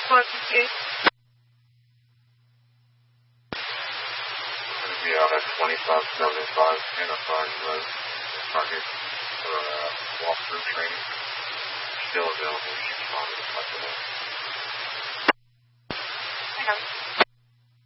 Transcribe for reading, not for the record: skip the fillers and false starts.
Okay. Going to be out at 2575 Enterprise Road. Target for walkthrough training. Still available. You can respond to the customer. I know.